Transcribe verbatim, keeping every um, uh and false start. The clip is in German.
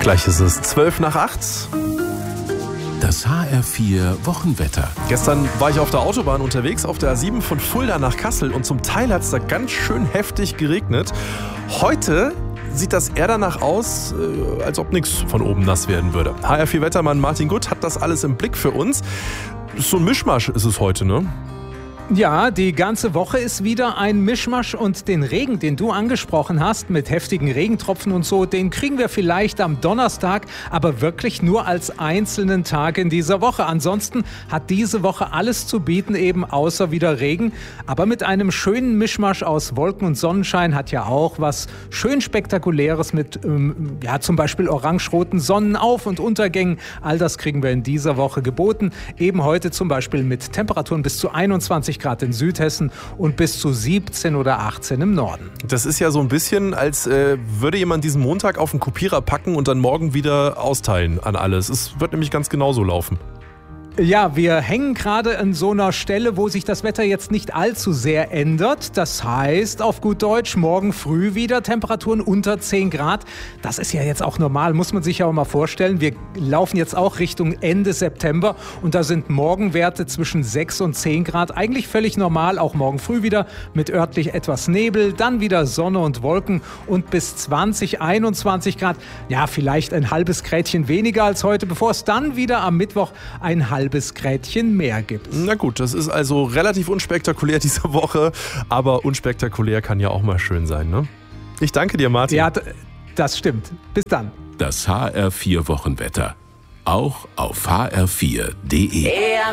Gleich ist es zwölf nach acht. Das H R vier Wochenwetter. Gestern war ich auf der Autobahn unterwegs, auf der A sieben von Fulda nach Kassel und zum Teil hat es da ganz schön heftig geregnet. Heute sieht das eher danach aus, als ob nichts von oben nass werden würde. H R vier Wettermann Martin Gutt hat das alles im Blick für uns. So ein Mischmasch ist es heute, ne? Ja, die ganze Woche ist wieder ein Mischmasch und den Regen, den du angesprochen hast, mit heftigen Regentropfen und so, den kriegen wir vielleicht am Donnerstag, aber wirklich nur als einzelnen Tag in dieser Woche. Ansonsten hat diese Woche alles zu bieten, eben außer wieder Regen. Aber mit einem schönen Mischmasch aus Wolken und Sonnenschein hat ja auch was schön Spektakuläres mit, ähm, ja, zum Beispiel orange-roten Sonnenauf- und Untergängen. All das kriegen wir in dieser Woche geboten. Eben heute zum Beispiel mit Temperaturen bis zu einundzwanzig Grad in Südhessen und bis zu siebzehn oder achtzehn im Norden. Das ist ja so ein bisschen, als äh, würde jemand diesen Montag auf den Kopierer packen und dann morgen wieder austeilen an alles. Es wird nämlich ganz genauso laufen. Ja, wir hängen gerade an so einer Stelle, wo sich das Wetter jetzt nicht allzu sehr ändert. Das heißt, auf gut Deutsch, morgen früh wieder Temperaturen unter zehn Grad. Das ist ja jetzt auch normal, muss man sich ja auch mal vorstellen. Wir laufen jetzt auch Richtung Ende September und da sind Morgenwerte zwischen sechs und zehn Grad. Eigentlich völlig normal, auch morgen früh wieder mit örtlich etwas Nebel, dann wieder Sonne und Wolken und bis zwanzig, einundzwanzig Grad. Ja, vielleicht ein halbes Grädchen weniger als heute, bevor es dann wieder am Mittwoch ein halbes Grädchen mehr gibt. Na gut, das ist also relativ unspektakulär diese Woche, aber unspektakulär kann ja auch mal schön sein, ne? Ich danke dir, Martin. Ja, das stimmt. Bis dann. Das H R vier Wochenwetter. Auch auf h r vier punkt d e.